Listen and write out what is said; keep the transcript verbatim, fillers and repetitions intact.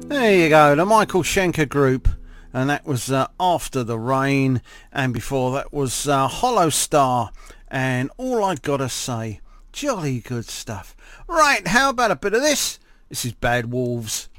There you go, the Michael Schenker Group, and that was uh, After the Rain, and before that was uh, Hollow Star, and All I Gotta Say. Jolly good stuff. Right, how about a bit of this? This is Bad Wolves.